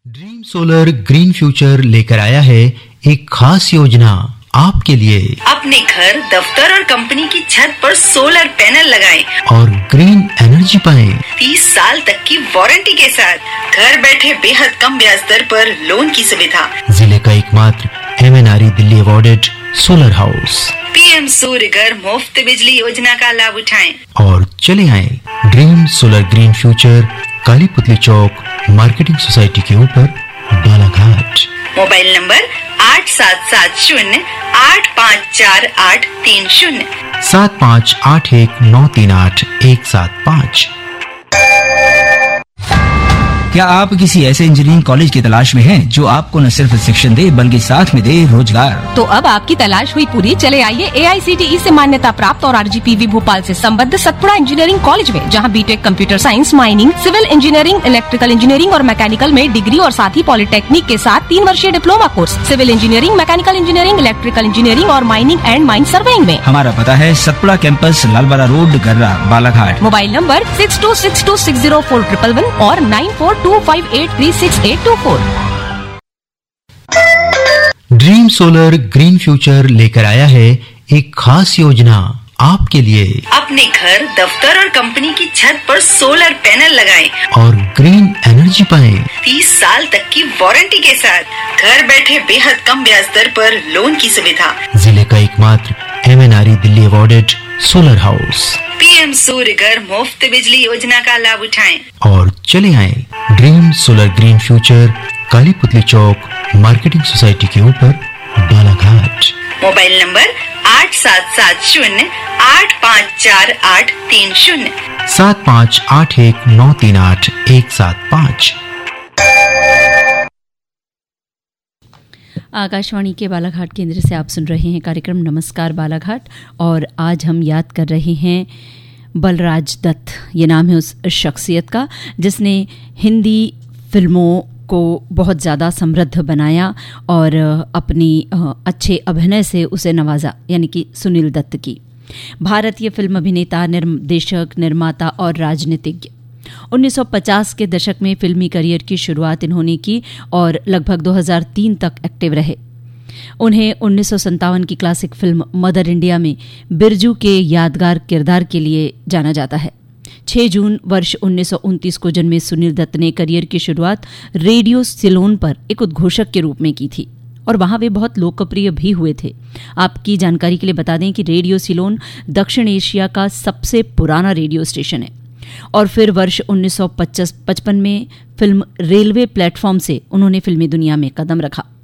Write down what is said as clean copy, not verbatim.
Dream solar green future लेकर आया है एक खास योजना आपके लिए। अपने घर, दफ्तर और कंपनी की छत पर सोलर पैनल लगाएं और ग्रीन एनर्जी पाएं। 30 साल तक की वारंटी के साथ घर बैठे बेहद कम ब्याज दर पर लोन की सुविधा। जिले का एकमात्र MNRE Delhi awarded solar house. PM सूर्य घर मुफ्त बिजली योजना का लाभ उठाएं और चले आए ड्रीम सोलर ग्रीन फ्यूचर, काली पुतली चौक, मार्केटिंग सोसाइटी के ऊपर, बालाघाट। Mobile number 8770 854830 7581938175। क्या आप किसी ऐसे इंजीनियरिंग कॉलेज की तलाश में हैं जो आपको न सिर्फ शिक्षण दे बल्कि साथ में दे रोजगार? तो अब आपकी तलाश हुई पूरी। चले आइए AICTE से मान्यता प्राप्त और RGPV भोपाल से संबद्ध सतपुड़ा इंजीनियरिंग कॉलेज में, जहां BTech computer science, mining, civil engineering, electrical engineering और मैकेनिकल में डिग्री और साथ ही पॉलिटेक्निक के साथ 3 वर्षीय diploma course, civil engineering, mechanical engineering, electrical engineering और माइनिंग एंड माइन सर्वेइंग में। हमारा पता है सतपुड़ा कैंपस, लालबाड़ा रोड, गर्रा, बालाघाट। मोबाइल नंबर 6262604111 और 9425836824। ड्रीम सोलर ग्रीन फ्यूचर लेकर आया है एक खास योजना आपके लिए। अपने घर, दफ्तर और कंपनी की छत पर सोलर पैनल लगाएं और ग्रीन एनर्जी पाएं। 30 साल तक की वारंटी के साथ घर बैठे बेहद कम ब्याज दर पर लोन की सुविधा। जिले का एकमात्र MNRE Delhi awarded solar house. PM सूर्य घर मुफ्त बिजली योजना का लाभ उठाएं और चले आए ड्रीम सोलर ग्रीन फ्यूचर, काली पुतली चौक, मार्केटिंग सोसाइटी के ऊपर, बालाघाट। Mobile number 8770 854830 7581938175। आकाशवाणी के बालाघाट केंद्र से आप सुन रहे हैं कार्यक्रम नमस्कार बालाघाट, और आज हम याद कर रहे हैं बलराज दत्त। ये नाम है उस शख्सियत का जिसने हिंदी फिल्मों को बहुत ज़्यादा समृद्ध बनाया और अपनी अच्छे अभिनय से उसे नवाजा, यानी कि सुनील दत्त की। भारतीय फिल्म अभिनेता, निर्देशक, निर्माता और राजनीतिज्ञ। 1950 के दशक में फिल्मी करियर की शुरुआत इन्होंने की और लगभग 2003 तक एक्टिव रहे। उन्हें 1957 की क्लासिक फिल्म मदर इंडिया में बिरजू के यादगार किरदार के लिए जाना जाता है। 6 जून वर्ष 1929 को जन्मे सुनील दत्त ने करियर की शुरुआत रेडियो सिलोन पर एक उद्घोषक के रूप में की थी और वहां वे बहुत लोकप्रिय भी हुए थे। आपकी जानकारी के लिए बता दें कि रेडियो सिलोन दक्षिण एशिया का सबसे पुराना रेडियो स्टेशन है। और फिर वर्ष 1955 में फिल्म रेलवे प्लेटफॉर्म से उन्होंने फिल्मी दुनिया में कदम रखा।